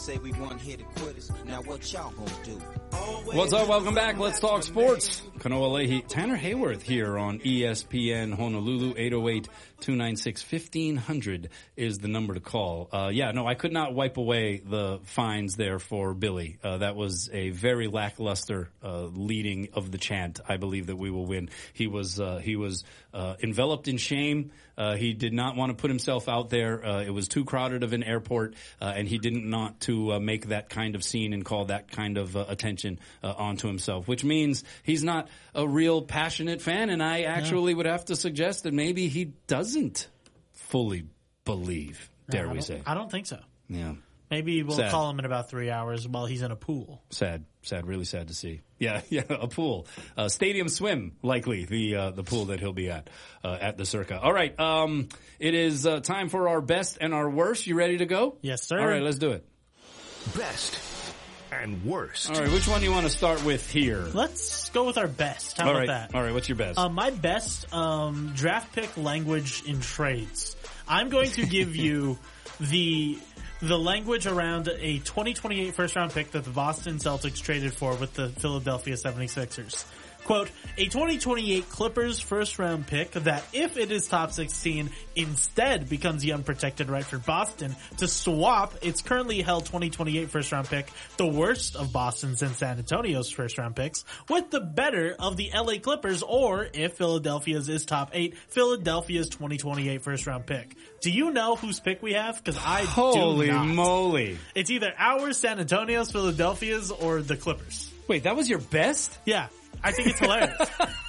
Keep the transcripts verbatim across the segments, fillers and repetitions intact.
Say we one hit quitters. Now what y'all gonna do? What's up? Welcome back. Let's talk sports. Kanoa Leahy, Tanner Hayworth here on E S P N Honolulu. eight oh eight, two nine six, fifteen hundred is the number to call. Uh, yeah, no, I could not wipe away the fines there for Billy. Uh, that was a very lackluster uh, leading of the chant. I believe that we will win. He was uh, he was uh, enveloped in shame. Uh, he did not want to put himself out there. Uh, it was too crowded of an airport, uh, and he didn't want to uh, make that kind of scene and call that kind of uh, attention uh, onto himself, which means he's not a real passionate fan, and I actually yeah. would have to suggest that maybe he doesn't fully believe, dare no, we say. I don't think so. Yeah. Maybe we'll sad. call him in about three hours while he's in a pool. Sad, sad, really sad to see. Yeah, yeah, a pool. Uh, stadium swim, likely, the uh, the pool that he'll be at, uh, at the Circa. All right, um, it is uh, time for our best and our worst. You ready to go? Yes, sir. All right, let's do it. Best and worst. All right, which one do you want to start with here? Let's go with our best. How All about right. that? All right, what's your best? Uh, my best um, draft pick language in trades. I'm going to give you the the language around a twenty twenty-eight first round pick that the Boston Celtics traded for with the Philadelphia seventy-sixers. Quote, a twenty twenty-eight Clippers first round pick that, if it is top sixteen, instead becomes the unprotected right for Boston to swap its currently held twenty twenty-eight first round pick, the worst of Boston's and San Antonio's first round picks, with the better of the L A Clippers, or if Philadelphia's is top eight, Philadelphia's twenty twenty-eight first round pick. Do you know whose pick we have? Because I Holy do not. moly. It's either ours, San Antonio's, Philadelphia's, or the Clippers. Wait, that was your best? Yeah. I think it's hilarious.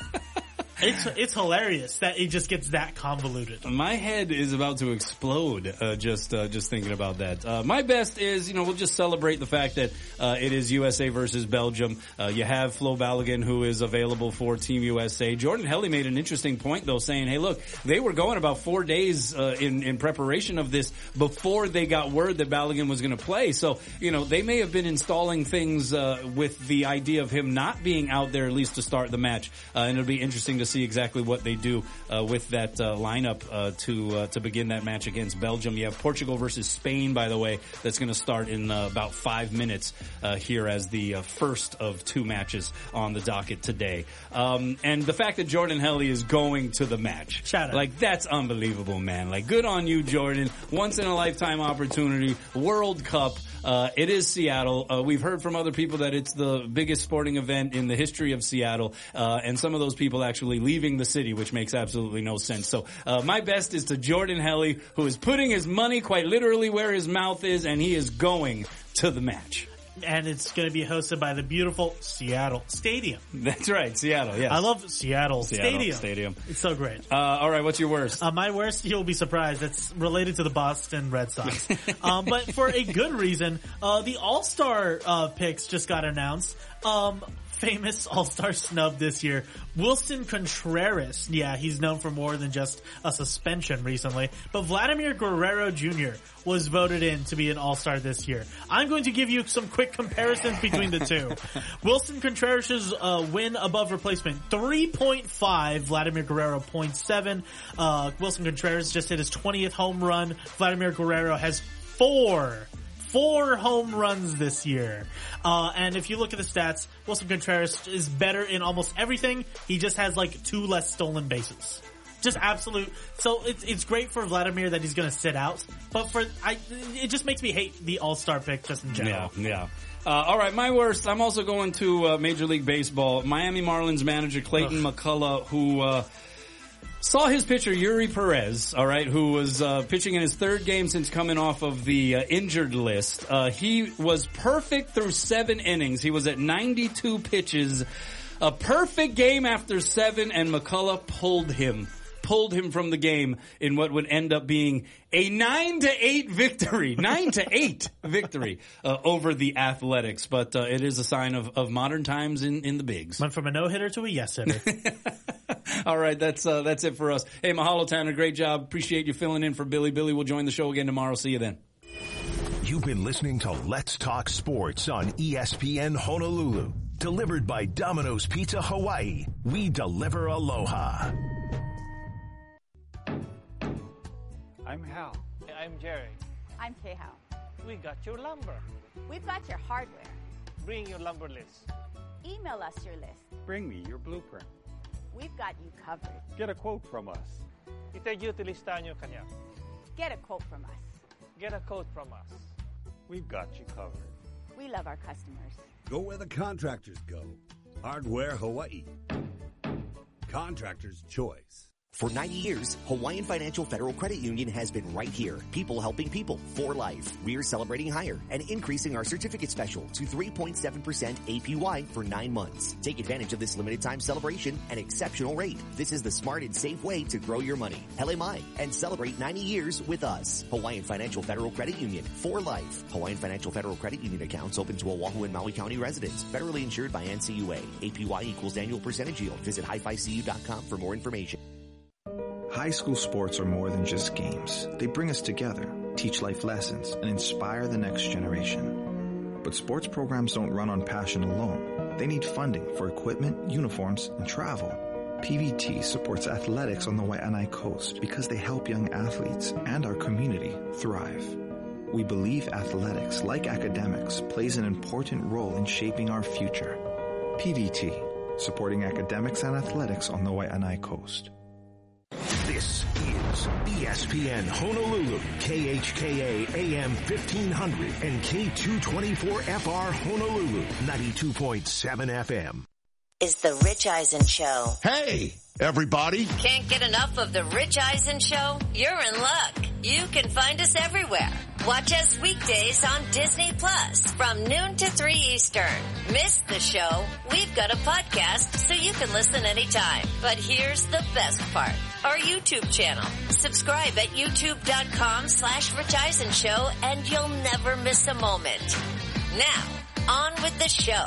It's it's hilarious that it just gets that convoluted. My head is about to explode uh, just uh, just thinking about that. Uh, my best is, you know, we'll just celebrate the fact that uh, it is U S A versus Belgium. Uh, you have Flo Balogun, who is available for Team U S A. Jordan Helly made an interesting point, though, saying, hey, look, they were going about four days uh, in, in preparation of this before they got word that Balogun was going to play. So, you know, they may have been installing things uh, with the idea of him not being out there, at least to start the match. Uh, and it'll be interesting to see exactly what they do uh, with that uh, lineup uh, to uh, to begin that match against Belgium. You have Portugal versus Spain, by the way, that's going to start in uh, about five minutes uh, here as the uh, first of two matches on the docket today. Um, and the fact that Jordan Helly is going to the match, shout out, like, that's unbelievable, man. Like, good on you, Jordan. Once in a lifetime opportunity, World Cup. Uh, it is Seattle. Uh, we've heard from other people that it's the biggest sporting event in the history of Seattle, uh, and some of those people actually leaving the city, which makes absolutely no sense. So, uh, my best is to Jordan Helly, who is putting his money quite literally where his mouth is, and he is going to the match. And it's going to be hosted by the beautiful Seattle Stadium. That's right, Seattle, yes. I love Seattle, Seattle Stadium. Stadium. It's so great. Uh, all right, what's your worst? Uh, my worst, you'll be surprised, it's related to the Boston Red Sox. um, but for a good reason, uh, the All-Star uh, picks just got announced. Um, famous All-Star snub this year, Wilson Contreras. Yeah, he's known for more than just a suspension recently. But Vladimir Guerrero Junior was voted in to be an All-Star this year. I'm going to give you some quick comparisons between the two. Wilson Contreras' uh, win above replacement, three point five. Vladimir Guerrero, zero point seven. Uh, Wilson Contreras just hit his twentieth home run. Vladimir Guerrero has four. Four home runs this year. Uh, and if you look at the stats, Wilson Contreras is better in almost everything. He just has like two less stolen bases. Just absolute. So it's it's great for Vladimir that he's going to sit out, but for I, it just makes me hate the All-Star pick just in general. Yeah, yeah. Uh, all right, my worst. I'm also going to uh, Major League Baseball. Miami Marlins manager Clayton Ugh. McCullough, who uh, saw his pitcher Yuri Perez, all right, who was uh, pitching in his third game since coming off of the uh, injured list. Uh, he was perfect through seven innings. He was at ninety-two pitches. A perfect game after seven, and McCullough pulled him. pulled him from the game in what would end up being a nine to eight victory, nine to eight victory uh, over the Athletics. But uh, it is a sign of, of modern times in, in the bigs. Went from a no-hitter to a yes-hitter. All right, that's uh, that's it for us. Hey, Mahalo, Tanner, great job. Appreciate you filling in for Billy. Billy will join the show again tomorrow. See you then. You've been listening to Let's Talk Sports on E S P N Honolulu. Delivered by Domino's Pizza Hawaii. We deliver aloha. I'm Hal. I'm Jerry. I'm Kay Howe. We got your lumber. We've got your hardware. Bring your lumber list. Email us your list. Bring me your blueprint. We've got you covered. Get a quote from us. Itajuti listahan nyo kanya. Get a quote from us. Get a quote from us. We've got you covered. We love our customers. Go where the contractors go. Hardware Hawaii. Contractor's choice. For ninety years, Hawaiian Financial Federal Credit Union has been right here. People helping people for life. We're celebrating higher and increasing our certificate special to three point seven percent A P Y for nine months. Take advantage of this limited time celebration and exceptional rate. This is the smart and safe way to grow your money. Hele mai and celebrate ninety years with us. Hawaiian Financial Federal Credit Union for life. Hawaiian Financial Federal Credit Union accounts open to Oahu and Maui County residents. Federally insured by N C U A. A P Y equals annual percentage yield. Visit hi fi c u dot com for more information. High school sports are more than just games. They bring us together, teach life lessons, and inspire the next generation. But sports programs don't run on passion alone. They need funding for equipment, uniforms, and travel. P V T supports athletics on the Waianae Coast because they help young athletes and our community thrive. We believe athletics, like academics, plays an important role in shaping our future. P V T, supporting academics and athletics on the Waianae Coast. This is E S P N Honolulu, K H K A A M fifteen hundred and K two twenty-four F R Honolulu, ninety-two point seven F M. Is the Rich Eisen Show. Hey, everybody. Can't get enough of the Rich Eisen Show? You're in luck. You can find us everywhere. Watch us weekdays on Disney Plus from noon to three Eastern. Miss the show? We've got a podcast so you can listen anytime. But here's the best part. Our YouTube channel. Subscribe at youtube.com slash Rich Eisen Show and you'll never miss a moment. Now, on with the show.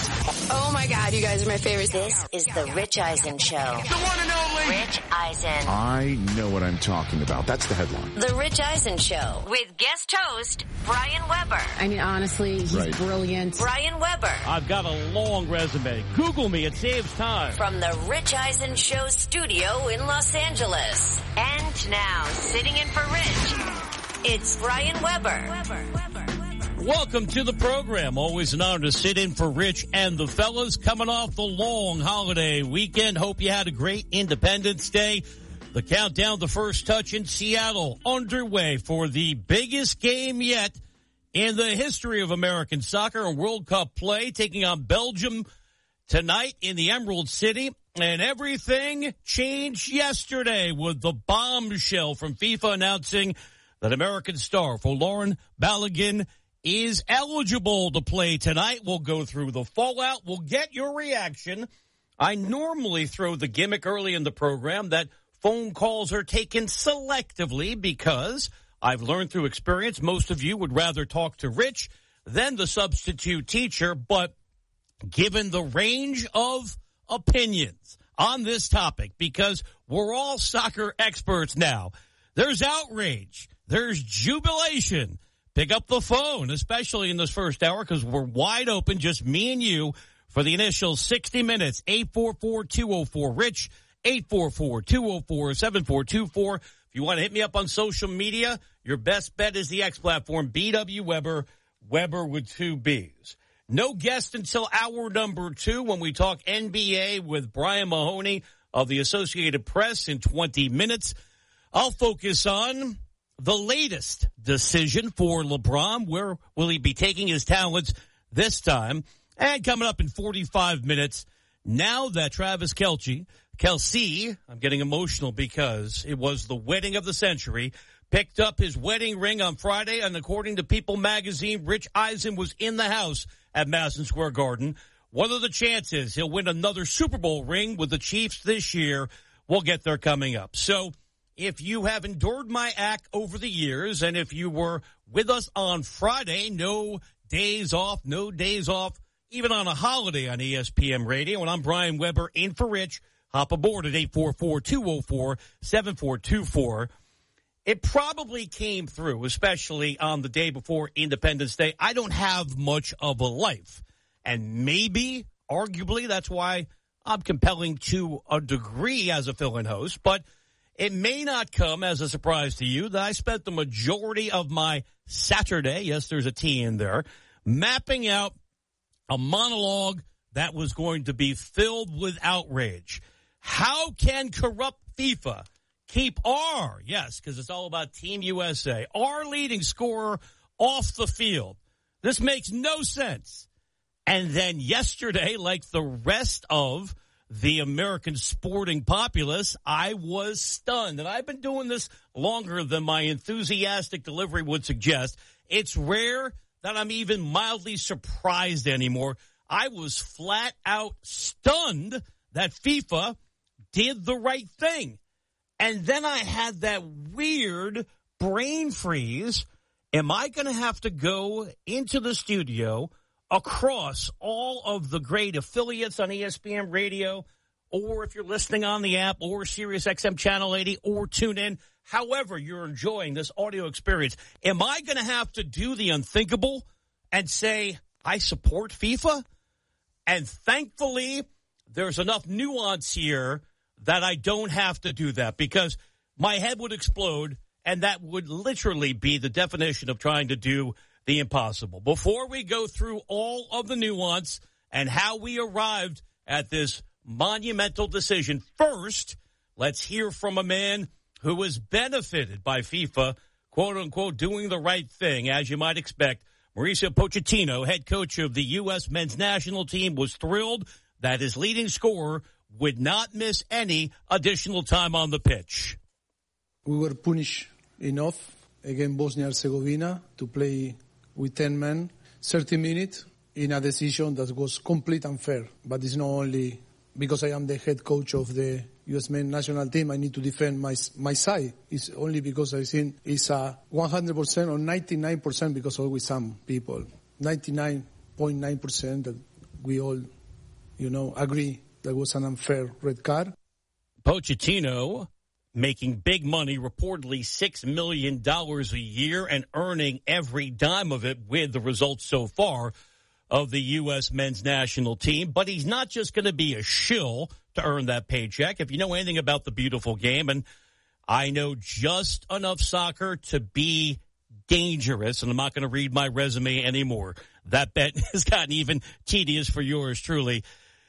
Oh my God, you guys are my favorite. This is the Rich Eisen Show. The one and only Rich Eisen. I know what I'm talking about. That's the headline. The Rich Eisen Show with guest host Brian Weber. I mean, honestly, he's right. brilliant. Brian Weber. I've got a long resume. Google me. It saves time. From the Rich Eisen Show studio in Los Angeles. And now, sitting in for Rich, it's Brian Weber. Weber. Weber. Welcome to the program. Always an honor to sit in for Rich and the fellas coming off the long holiday weekend. Hope you had a great Independence Day. The countdown, the first touch in Seattle, underway for the biggest game yet in the history of American soccer, a World Cup play, taking on Belgium tonight in the Emerald City. And everything changed yesterday with the bombshell from FIFA announcing that American star Folarin Balogun is eligible to play tonight. We'll go through the fallout. We'll get your reaction. I normally throw the gimmick early in the program that phone calls are taken selectively because I've learned through experience most of you would rather talk to Rich than the substitute teacher. But given the range of opinions on this topic, because we're all soccer experts now, there's outrage, there's jubilation. Pick up the phone, especially in this first hour, because we're wide open, just me and you, for the initial sixty minutes. eight four four, two oh four, RICH, eight four four, two oh four, seven four two four. If you want to hit me up on social media, your best bet is the X platform, B W Weber, Weber with two B's. No guest until hour number two when we talk N B A with Brian Mahoney of the Associated Press in twenty minutes. I'll focus on the latest decision for LeBron. Where will he be taking his talents this time? And coming up in forty-five minutes, now that Travis Kelce, Kelce, I'm getting emotional because it was the wedding of the century, picked up his wedding ring on Friday, and according to People magazine, Rich Eisen was in the house at Madison Square Garden. What are the chances he'll win another Super Bowl ring with the Chiefs this year? We'll get there coming up. So, if you have endured my act over the years, and if you were with us on Friday, no days off, no days off, even on a holiday on E S P N Radio, and I'm Brian Weber in for Rich, hop aboard at eight four four, two oh four, seven four two four. It probably came through, especially on the day before Independence Day. I don't have much of a life, and maybe, arguably, that's why I'm compelling to a degree as a fill-in host, but it may not come as a surprise to you that I spent the majority of my Saturday, yes, there's a T in there, mapping out a monologue that was going to be filled with outrage. How can corrupt FIFA keep our, yes, because it's all about Team U S A, our leading scorer off the field? This makes no sense. And then yesterday, like the rest of the American sporting populace, I was stunned. And I've been doing this longer than my enthusiastic delivery would suggest. It's rare that I'm even mildly surprised anymore. I was flat out stunned that FIFA did the right thing. And then I had that weird brain freeze. Am I going to have to go into the studio across all of the great affiliates on E S P N Radio, or if you're listening on the app, or Sirius X M Channel eighty, or tune in, however you're enjoying this audio experience, am I going to have to do the unthinkable and say, I support FIFA? And thankfully, there's enough nuance here that I don't have to do that, because my head would explode, and that would literally be the definition of trying to do the impossible. Before we go through all of the nuance and how we arrived at this monumental decision, first, let's hear from a man who was benefited by FIFA, quote unquote, doing the right thing, as you might expect. Mauricio Pochettino, head coach of the U S men's national team, was thrilled that his leading scorer would not miss any additional time on the pitch. We were punished enough against Bosnia and Herzegovina to play with ten men, thirty minutes, in a decision that was complete unfair. But it's not only because I am the head coach of the U S men's national team, I need to defend my my side. It's only because I think it's a one hundred percent or ninety-nine percent because always some people, ninety-nine point nine percent that we all, you know, agree that was an unfair red card. Pochettino making big money, reportedly six million dollars a year, and earning every dime of it with the results so far of the U S men's national team. But he's not just going to be a shill to earn that paycheck. If you know anything about the beautiful game, and I know just enough soccer to be dangerous, and I'm not going to read my resume anymore. That bet has gotten even tedious for yours truly.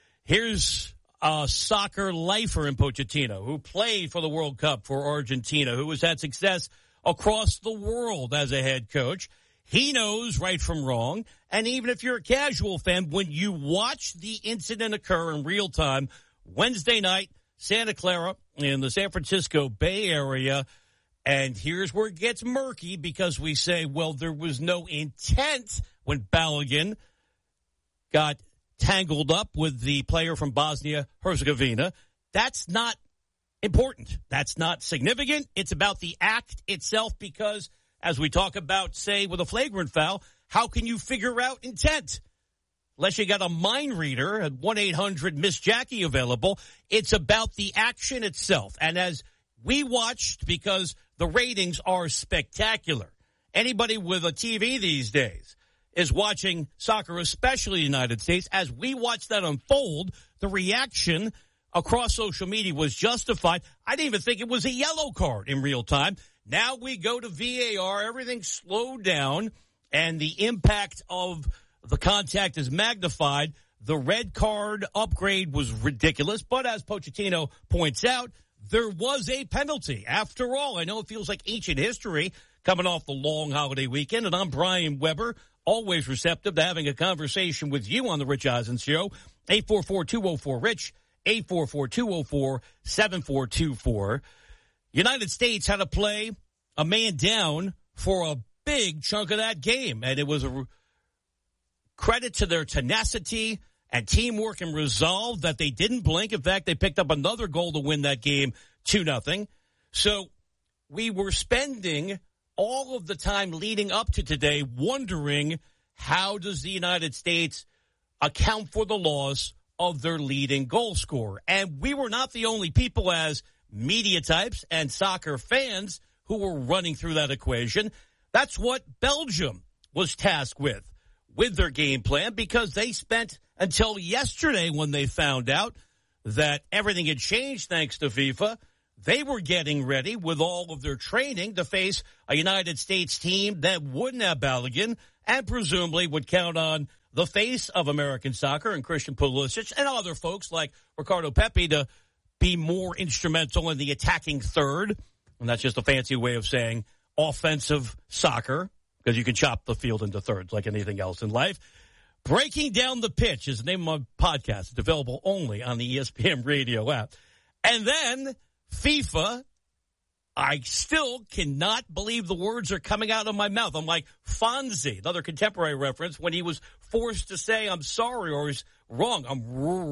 Here's a soccer lifer in Pochettino, who played for the World Cup for Argentina, who has had success across the world as a head coach. He knows right from wrong. And even if you're a casual fan, when you watch the incident occur in real time, Wednesday night, Santa Clara in the San Francisco Bay Area, and here's where it gets murky, because we say, well, there was no intent when Balogun got tangled up with the player from Bosnia-Herzegovina. That's not important. That's not significant. It's about the act itself, because as we talk about, say, with a flagrant foul, how can you figure out intent? Unless you got a mind reader at one eight hundred Miss Jackie available. It's about the action itself. And as we watched, because the ratings are spectacular, anybody with a T V these days is watching soccer, especially the United States. As we watched that unfold, the reaction across social media was justified. I didn't even think it was a yellow card in real time. Now we go to V A R, everything slowed down, and the impact of the contact is magnified. The red card upgrade was ridiculous, but as Pochettino points out, there was a penalty. After all, I know it feels like ancient history coming off the long holiday weekend, and I'm Brian Weber, always receptive to having a conversation with you on the Rich Eisen Show. eight four four, two oh four, RICH, eight four four, two oh four, seven four two four. United States had to play a man down for a big chunk of that game, and it was a credit to their tenacity and teamwork and resolve that they didn't blink. In fact, they picked up another goal to win that game two nothing. So we were spending all of the time leading up to today wondering, how does the United States account for the loss of their leading goal scorer? And we were not the only people as media types and soccer fans who were running through that equation. That's what Belgium was tasked with, with their game plan, because they spent until yesterday, when they found out that everything had changed thanks to FIFA, they were getting ready with all of their training to face a United States team that wouldn't have Balogun and presumably would count on the face of American soccer and Christian Pulisic and other folks like Ricardo Pepi to be more instrumental in the attacking third. And that's just a fancy way of saying offensive soccer, because you can chop the field into thirds like anything else in life. Breaking Down the Pitch is the name of my podcast. It's available only on the E S P N radio app. And then FIFA, I still cannot believe the words are coming out of my mouth. I'm like Fonzie, another contemporary reference, when he was forced to say, I'm sorry, or he's wrong. I'm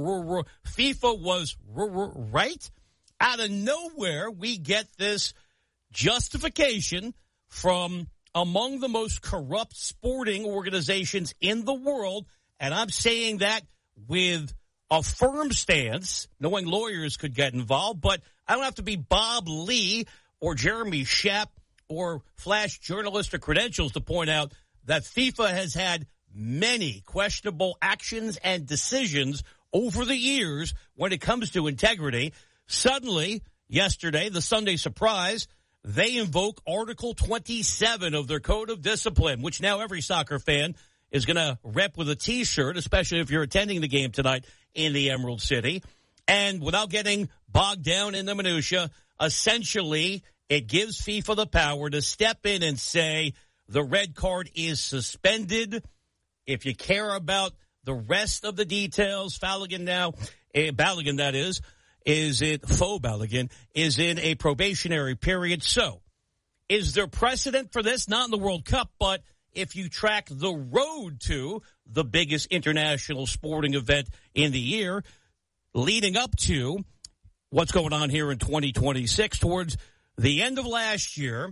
FIFA was right. Out of nowhere, we get this justification from among the most corrupt sporting organizations in the world. And I'm saying that with a firm stance, knowing lawyers could get involved, but I don't have to be Bob Lee or Jeremy Shepp or flash journalistic credentials to point out that FIFA has had many questionable actions and decisions over the years when it comes to integrity. Suddenly, yesterday, the Sunday surprise, they invoke Article twenty-seven of their Code of Discipline, which now every soccer fan is going to rep with a T-shirt, especially if you're attending the game tonight in the Emerald City. And without getting bogged down in the minutia, essentially, it gives FIFA the power to step in and say the red card is suspended. If you care about the rest of the details, Balogun now, eh, Balogun that is, is it faux Balogun, is in a probationary period. So, is there precedent for this? Not in the World Cup, but if you track the road to the biggest international sporting event in the year, leading up to what's going on here in twenty twenty-six, towards the end of last year,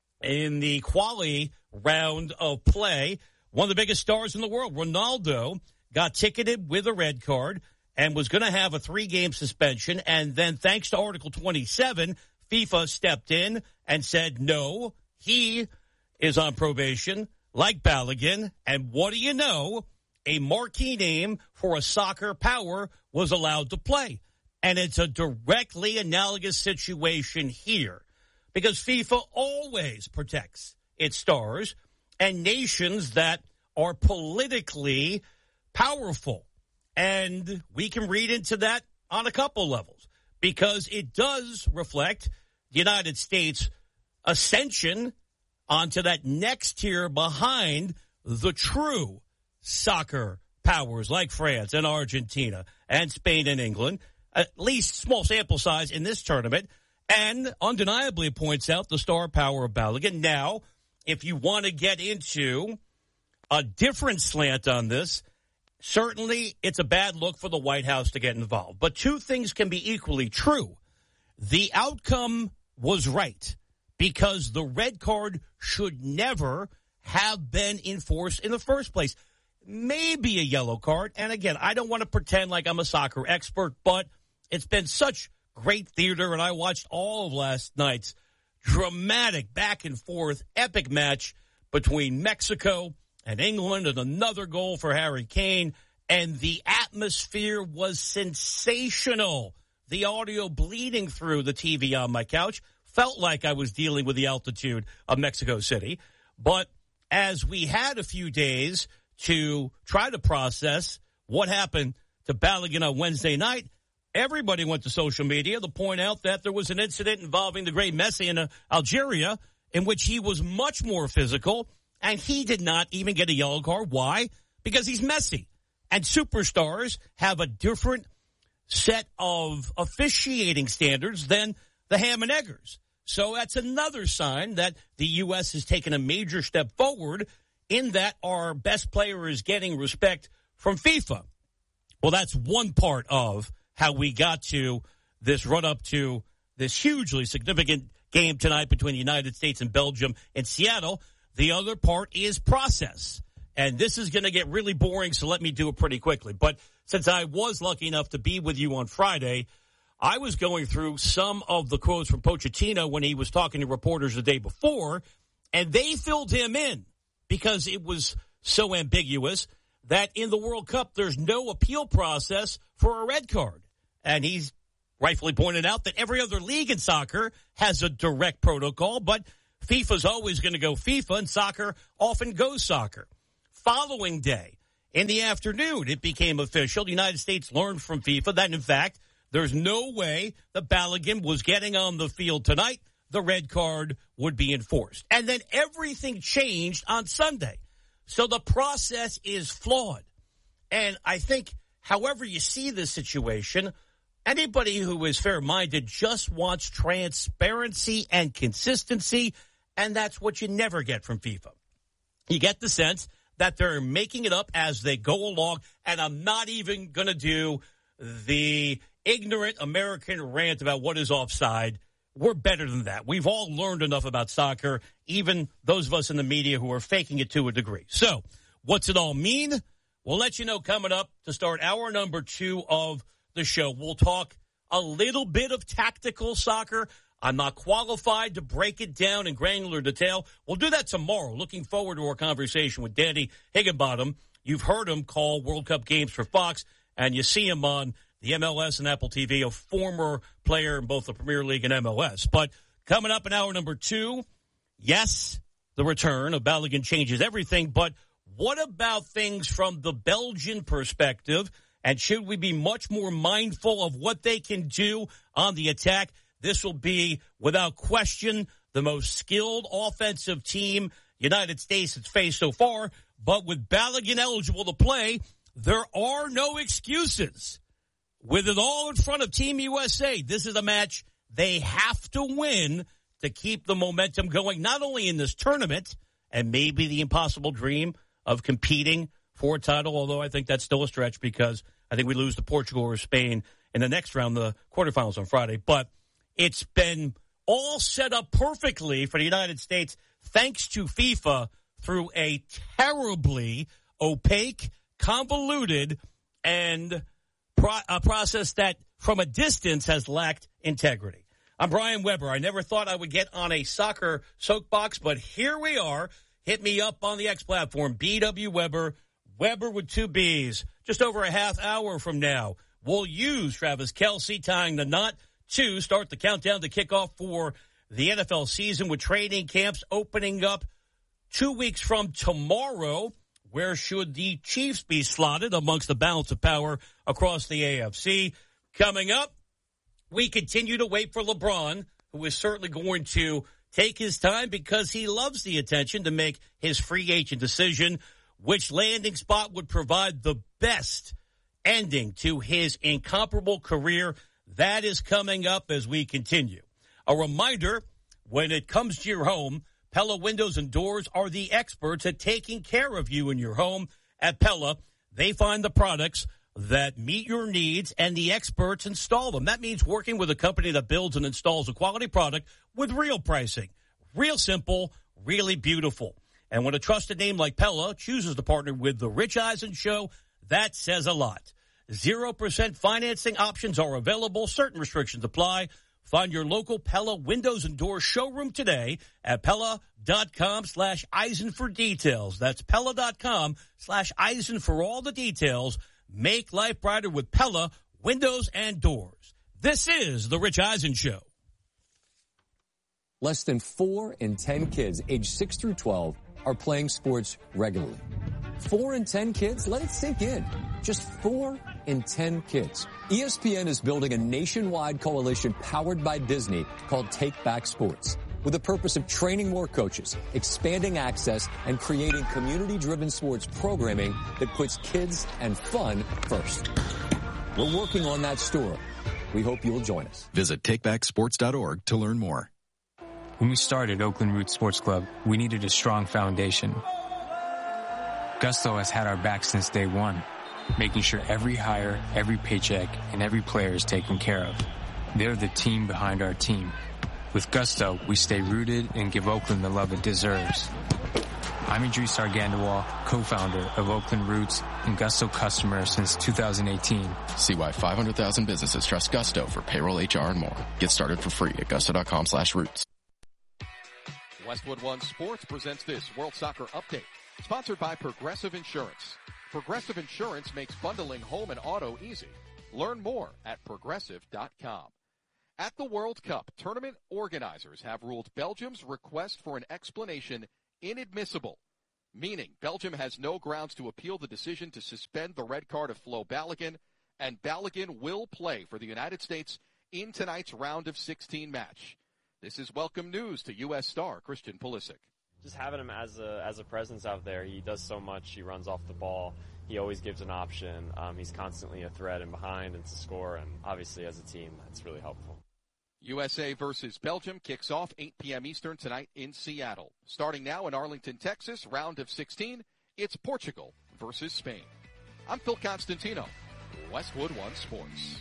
in the quali round of play, one of the biggest stars in the world, Ronaldo, got ticketed with a red card and was going to have a three-game suspension. And then thanks to Article twenty-seven, FIFA stepped in and said, no, he is on probation like Balogun. And what do you know? A marquee name for a soccer power was allowed to play. And it's a directly analogous situation here, because FIFA always protects its stars and nations that are politically powerful. And we can read into that on a couple levels, because it does reflect the United States' ascension onto that next tier behind the true soccer powers like France and Argentina and Spain and England, at least small sample size in this tournament, and undeniably points out the star power of Balogun. Now, if you want to get into a different slant on this, certainly it's a bad look for the White House to get involved. But two things can be equally true. The outcome was right, because the red card should never have been enforced in the first place. Maybe a yellow card. And again, I don't want to pretend like I'm a soccer expert, but it's been such great theater, and I watched all of last night's dramatic back and forth epic match between Mexico and England, and another goal for Harry Kane, and the atmosphere was sensational. The audio bleeding through the T V on my couch felt like I was dealing with the altitude of Mexico City. But as we had a few days to try to process what happened to Balogun on Wednesday night, everybody went to social media to point out that there was an incident involving the great Messi in uh, Algeria in which he was much more physical, and he did not even get a yellow card. Why? Because he's Messi. And superstars have a different set of officiating standards than the ham and eggers. So that's another sign that the U S has taken a major step forward in that our best player is getting respect from FIFA. Well, that's one part of how we got to this run-up to this hugely significant game tonight between the United States and Belgium in Seattle. The other part is process. And this is going to get really boring, so let me do it pretty quickly. But since I was lucky enough to be with you on Friday, I was going through some of the quotes from Pochettino when he was talking to reporters the day before, and they filled him in because it was so ambiguous that in the World Cup there's no appeal process for a red card. And he's rightfully pointed out that every other league in soccer has a direct protocol, but FIFA's always going to go FIFA, and soccer often goes soccer. Following day, in the afternoon, it became official. The United States learned from FIFA that, in fact, there's no way that Balogun was getting on the field tonight. The red card would be enforced. And then everything changed on Sunday. So the process is flawed. And I think, however you see this situation, anybody who is fair-minded just wants transparency and consistency, and that's what you never get from FIFA. You get the sense that they're making it up as they go along, and I'm not even going to do the ignorant American rant about what is offside. We're better than that. We've all learned enough about soccer, even those of us in the media who are faking it to a degree. So, what's it all mean? We'll let you know coming up to start hour number two of the show. We'll talk a little bit of tactical soccer. I'm not qualified to break it down in granular detail. We'll do that tomorrow. Looking forward to our conversation with Danny Higginbottom. You've heard him call World Cup games for Fox, and you see him on the M L S and Apple T V, a former player in both the Premier League and M L S. But coming up in hour number two, yes, the return of Balogun changes everything, but what about things from the Belgian perspective? And should we be much more mindful of what they can do on the attack? This will be, without question, the most skilled offensive team United States has faced so far. But with Balogun eligible to play, there are no excuses. With it all in front of Team U S A, this is a match they have to win to keep the momentum going, not only in this tournament and maybe the impossible dream of competing for a title, although I think that's still a stretch because I think we lose to Portugal or Spain in the next round, the quarterfinals on Friday. But it's been all set up perfectly for the United States thanks to FIFA through a terribly opaque, convoluted, and pro- a process that from a distance has lacked integrity. I'm Brian Weber. I never thought I would get on a soccer soapbox, but here we are. Hit me up on the X platform, B W Weber, Weber with two B's. Just over a half hour from now, we'll use Travis Kelce tying the knot to start the countdown to kick off for the N F L season with training camps opening up two weeks from tomorrow. Where should the Chiefs be slotted amongst the balance of power across the A F C? Coming up, we continue to wait for LeBron, who is certainly going to take his time because he loves the attention to make his free agent decision. Which landing spot would provide the best ending to his incomparable career? That is coming up as we continue. A reminder, when it comes to your home, Pella Windows and Doors are the experts at taking care of you in your home. At Pella, they find the products that meet your needs and the experts install them. That means working with a company that builds and installs a quality product with real pricing. Real simple, really beautiful. And when a trusted name like Pella chooses to partner with The Rich Eisen Show, that says a lot. zero percent financing options are available. Certain restrictions apply. Find your local Pella Windows and Doors showroom today at Pella.com slash Eisen for details. That's Pella.com slash Eisen for all the details. Make life brighter with Pella Windows and Doors. This is The Rich Eisen Show. Less than four in ten kids aged six through twelve are playing sports regularly. Four in ten kids? Let it sink in. Just four in ten kids. E S P N is building a nationwide coalition powered by Disney called Take Back Sports, with the purpose of training more coaches, expanding access, and creating community-driven sports programming that puts kids and fun first. We're working on that story. We hope you'll join us. Visit take back sports dot org to learn more. When we started Oakland Roots Sports Club, we needed a strong foundation. Gusto has had our back since day one, making sure every hire, every paycheck, and every player is taken care of. They're the team behind our team. With Gusto, we stay rooted and give Oakland the love it deserves. I'm Idris Argandawal, co-founder of Oakland Roots and Gusto customer since two thousand eighteen. See why five hundred thousand businesses trust Gusto for payroll, H R, and more. Get started for free at gusto.com slash roots. Westwood One Sports presents this World Soccer Update, sponsored by Progressive Insurance. Progressive Insurance makes bundling home and auto easy. Learn more at progressive dot com. At the World Cup, tournament organizers have ruled Belgium's request for an explanation inadmissible, meaning Belgium has no grounds to appeal the decision to suspend the red card of Flo Balogun, and Balogun will play for the United States in tonight's round of sixteen match. This is welcome news to U S star Christian Pulisic. Just having him as a as a presence out there, he does so much. He runs off the ball. He always gives an option. Um, he's constantly a threat and behind and to score, and obviously as a team, that's really helpful. U S A versus Belgium kicks off eight p.m. Eastern tonight in Seattle. Starting now in Arlington, Texas, round of sixteen, it's Portugal versus Spain. I'm Phil Constantino, Westwood One Sports.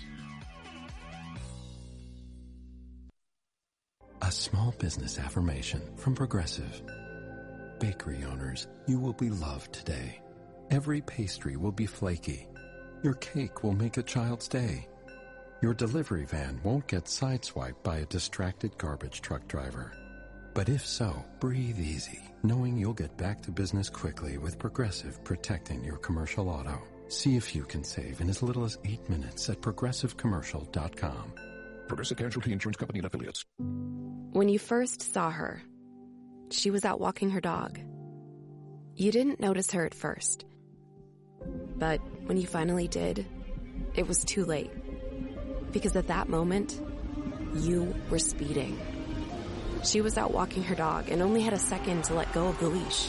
A small business affirmation from Progressive. Bakery owners, you will be loved today. Every pastry will be flaky. Your cake will make a child's day. Your delivery van won't get sideswiped by a distracted garbage truck driver. But if so, breathe easy, knowing you'll get back to business quickly with Progressive protecting your commercial auto. See if you can save in as little as eight minutes at progressive commercial dot com. Progressive Casualty Insurance Company and Affiliates. When you first saw her, she was out walking her dog. You didn't notice her at first. But when you finally did, it was too late. Because at that moment, you were speeding. She was out walking her dog and only had a second to let go of the leash.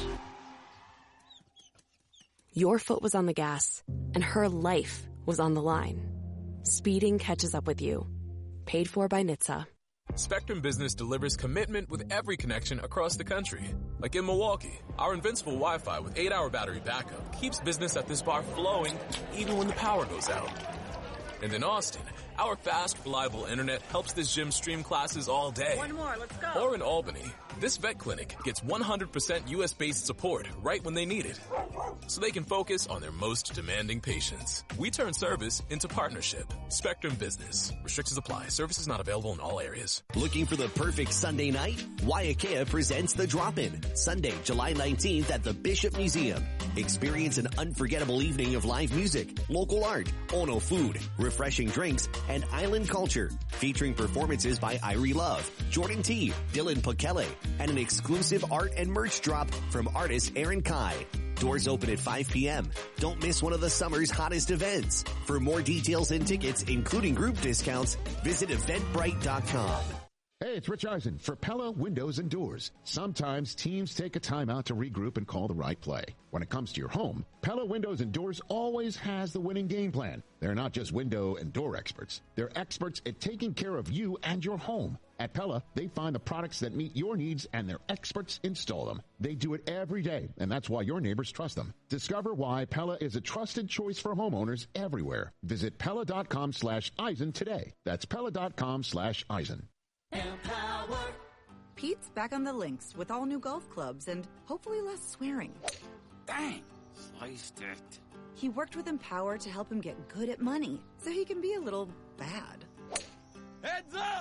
Your foot was on the gas, and her life was on the line. Speeding catches up with you. Paid for by N H T S A. Spectrum Business delivers commitment with every connection across the country. Like in Milwaukee, our invincible Wi-Fi with eight hour battery backup keeps business at this bar flowing even when the power goes out. And in Austin, our fast, reliable internet helps this gym stream classes all day. One more, let's go. Or in Albany, this vet clinic gets one hundred percent U S-based support right when they need it, so they can focus on their most demanding patients. We turn service into partnership. Spectrum Business. Restrictions apply. Services not available in all areas. Looking for the perfect Sunday night? Waiakea presents The Drop-In, Sunday, July nineteenth at the Bishop Museum. Experience an unforgettable evening of live music, local art, Ono food, refreshing drinks, and island culture, featuring performances by Irie Love, Jordan T, Dylan Pekele, and an exclusive art and merch drop from artist Aaron Kai. Doors open at five p.m. Don't miss one of the summer's hottest events. For more details and tickets, including group discounts, visit eventbrite dot com. Hey, it's Rich Eisen for Pella Windows and Doors. Sometimes teams take a time out to regroup and call the right play. When it comes to your home, Pella Windows and Doors always has the winning game plan. They're not just window and door experts. They're experts at taking care of you and your home. At Pella, they find the products that meet your needs and their experts install them. They do it every day, and that's why your neighbors trust them. Discover why Pella is a trusted choice for homeowners everywhere. Visit Pella.com slash Eisen today. That's Pella.com slash Eisen. Empower. Pete's back on the links with all new golf clubs and hopefully less swearing. Dang, sliced it. He worked with Empower to help him get good at money, so he can be a little bad. Heads up!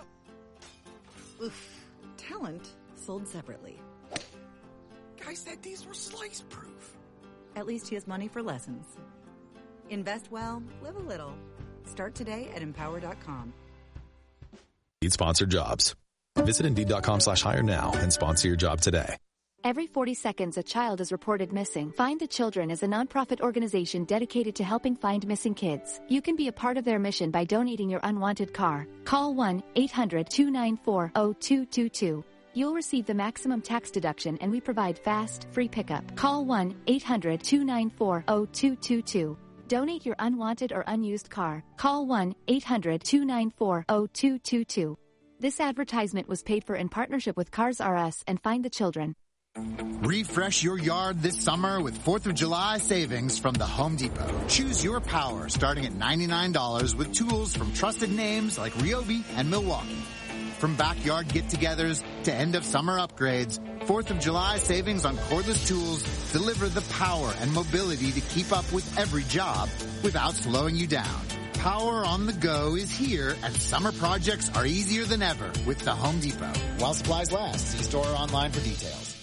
Oof. Talent sold separately. Guy said these were slice proof. At least he has money for lessons. Invest well, live a little. Start today at empower dot com. Need sponsored jobs. Visit Indeed.com slash hire now and sponsor your job today. Every forty seconds, a child is reported missing. Find the Children is a nonprofit organization dedicated to helping find missing kids. You can be a part of their mission by donating your unwanted car. Call one eight hundred two nine four zero two two two. You'll receive the maximum tax deduction, and we provide fast, free pickup. Call one eight hundred two nine four zero two two two. Donate your unwanted or unused car. Call one eight hundred two nine four zero two two two. This advertisement was paid for in partnership with Cars R Us and Find the Children. Refresh your yard this summer with fourth of July savings from the Home Depot. Choose your power starting at ninety-nine dollars with tools from trusted names like Ryobi and Milwaukee. From backyard get-togethers to end-of-summer upgrades, fourth of July savings on cordless tools deliver the power and mobility to keep up with every job without slowing you down. Power on the go is here, and summer projects are easier than ever with the Home Depot. While supplies last, see store or online for details.